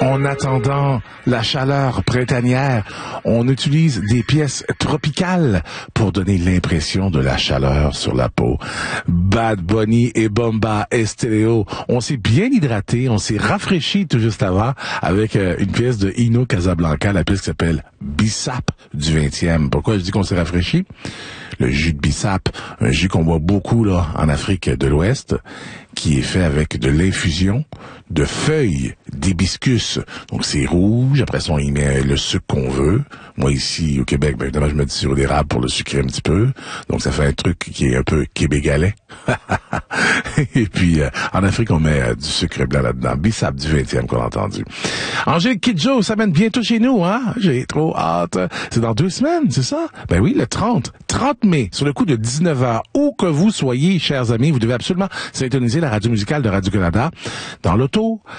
En attendant la chaleur printanière, on utilise des pièces tropicales pour donner l'impression de la chaleur sur la peau. Bad Bunny et Bomba Estéreo, on s'est bien hydraté, on s'est rafraîchi tout juste avant avec une pièce de Hino Casablanca, la pièce qui s'appelle Bissap du 20e. Pourquoi je dis qu'on s'est rafraîchi? Le jus de bissap, un jus qu'on boit beaucoup là en Afrique de l'Ouest, qui est fait avec de l'infusion de feuilles d'hibiscus. Donc c'est rouge, après ça on y met le sucre qu'on veut. Moi ici au Québec, ben évidemment je mets du sirop d'érable pour le sucrer un petit peu. Donc ça fait un truc qui est un peu québégalais. Et puis en Afrique on met du sucre blanc là-dedans. Bissap du 20e qu'on a entendu. Angèle Kidjo s'amène bientôt chez nous, hein? J'ai trop hâte. C'est dans 2 semaines, c'est ça? Ben oui, le 30 mai, sur le coup de 19h. Où que vous soyez, chers amis, vous devez absolument syntoniser la radio musicale de Radio-Canada dans l'auto,